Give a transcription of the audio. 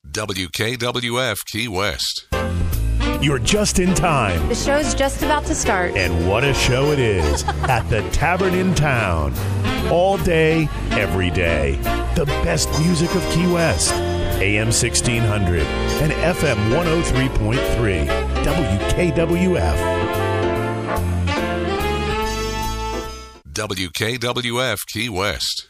WKWF Key West. You're just in time. The show's just about to start. And what a show it is at the Tavern in Town. All day, every day. The best music of Key West. AM 1600 and FM 103.3. WKWF. WKWF Key West.